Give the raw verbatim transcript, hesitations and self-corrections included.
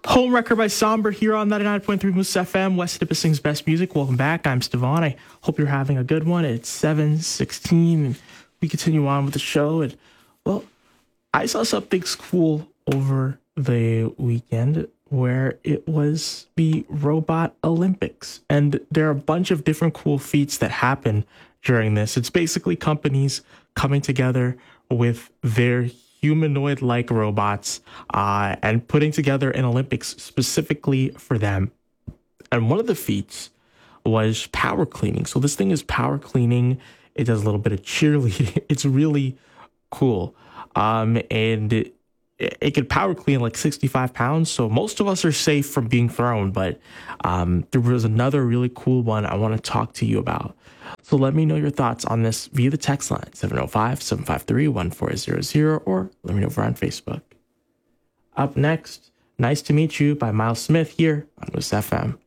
Home Record by Somber here on ninety-nine point three Moose F M, West Nipissing's best music. Welcome back. I'm Stevan. I hope you're having a good one. It's seven sixteen, and we continue on with the show. And, well, I saw something cool over the weekend where it was the Robot Olympics. And there are a bunch of different cool feats that happen during this. It's basically companies coming together with their humanoid-like robots uh, and putting together an Olympics specifically for them. And one of the feats was power cleaning. So this thing is power cleaning. It does a little bit of cheerleading. It's really cool. Um, and it, it could power clean like sixty-five pounds. So most of us are safe from being thrown. But um, there was another really cool one I want to talk to you about. So let me know your thoughts on this via the text line, seven oh five, seven five three, one four zero zero, or let me know over on Facebook. Up next, Nice to Meet You by Miles Smith here on Moose F M.